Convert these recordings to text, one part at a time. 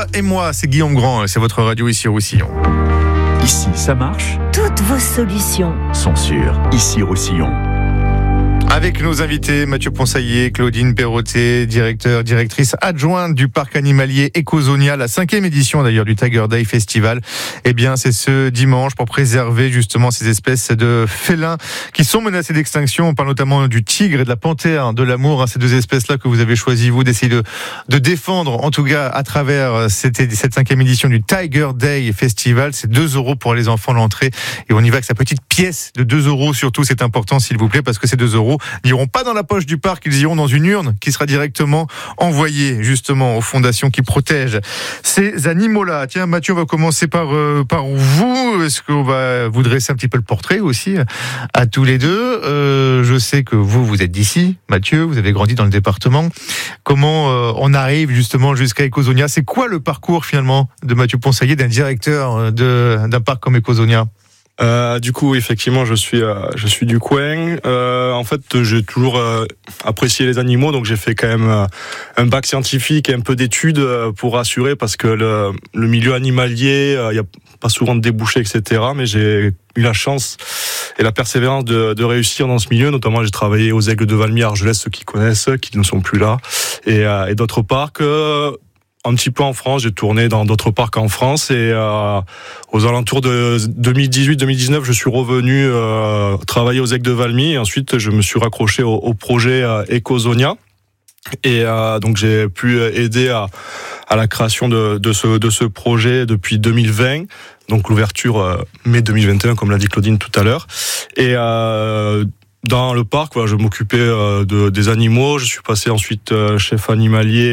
et moi, c'est Guillaume Grand, c'est votre radio ici Roussillon. Ici, ça marche. Toutes vos solutions Sont sûres. Ici, Roussillon. Avec nos invités, Mathieu Ponsaillet, Claudine Perrotet, directrice adjointe du parc animalier Ecosonia, la 5e édition d'ailleurs du Tiger Day Festival. Eh bien, c'est ce dimanche pour préserver justement ces espèces de félins qui sont menacés d'extinction. On parle notamment du tigre et de la panthère de l'amour, ces deux espèces-là que vous avez choisi, vous, d'essayer de défendre, en tout cas à travers cette 5e édition du Tiger Day Festival. C'est 2 € pour les enfants l'entrée et on y va avec sa petite pièce de 2 € surtout, c'est important s'il vous plaît, parce que ces 2 € n'iront pas dans la poche du parc, ils iront dans une urne qui sera directement envoyée justement aux fondations qui protègent ces animaux-là. Tiens Mathieu, on va commencer par vous. Est-ce qu'on va vous dresser un petit peu le portrait aussi à tous les deux? Je sais que vous êtes d'ici, Mathieu, vous avez grandi dans le département. Comment on arrive justement jusqu'à Ecosonia? C'est quoi le parcours finalement de Mathieu Ponsaillet, d'un directeur d'un parc comme Ecosonia? Du coup, effectivement, je suis du coin. En fait, j'ai toujours apprécié les animaux, donc j'ai fait quand même un bac scientifique et un peu d'études pour assurer, parce que le milieu animalier, il y a pas souvent de débouchés, etc. Mais j'ai eu la chance et la persévérance de réussir dans ce milieu. Notamment, j'ai travaillé aux Aigles de Valmy à Argelès, ceux qui connaissent, qui ne sont plus là, et d'autres parcs. Un petit peu en France, j'ai tourné dans d'autres parcs en France, et aux alentours de 2018-2019, je suis revenu travailler aux Aigles de Valmy, et ensuite je me suis raccroché au projet Ecosonia, et donc j'ai pu aider à la création de ce projet depuis 2020, donc l'ouverture mai 2021 comme l'a dit Claudine tout à l'heure, et dans le parc, voilà, je m'occupais des animaux. Je suis passé ensuite chef animalier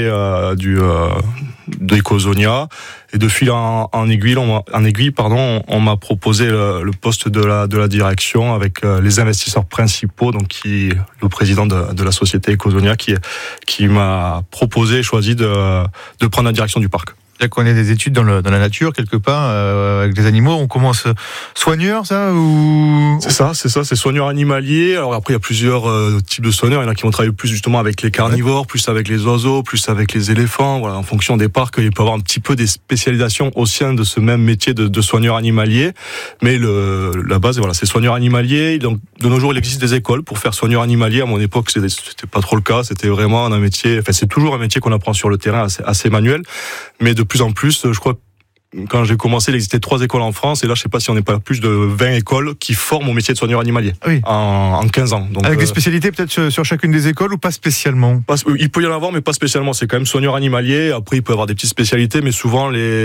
d'Ecosonia, et de fil en aiguille, on m'a proposé le poste de la direction avec les investisseurs principaux, donc le président de la société Ecosonia qui m'a proposé et choisi de prendre la direction du parc. Là qu'on ait des études dans la nature quelque part avec les animaux, on commence soigneur, ça ou c'est ça, c'est soigneur animalier. Alors après il y a plusieurs types de soigneurs, il y en a qui vont travailler plus justement avec les carnivores, plus avec les oiseaux, plus avec les éléphants. Voilà, en fonction des parcs, il peut y avoir un petit peu des spécialisations au sein de ce même métier de soigneur animalier. Mais la base, voilà, c'est soigneur animalier. Donc de nos jours, il existe des écoles pour faire soigneur animalier. À mon époque, c'était pas trop le cas. C'était vraiment un métier. Enfin, c'est toujours un métier qu'on apprend sur le terrain, assez manuel, mais de plus en plus, je crois que quand j'ai commencé, il existait 3 écoles en France, et là, je sais pas si on n'est pas plus de 20 écoles qui forment au métier de soigneur animalier. Oui. En 15 ans. Donc, avec des spécialités peut-être sur chacune des écoles ou pas spécialement? Il peut y en avoir, mais pas spécialement. C'est quand même soigneur animalier. Après, il peut y avoir des petites spécialités, mais souvent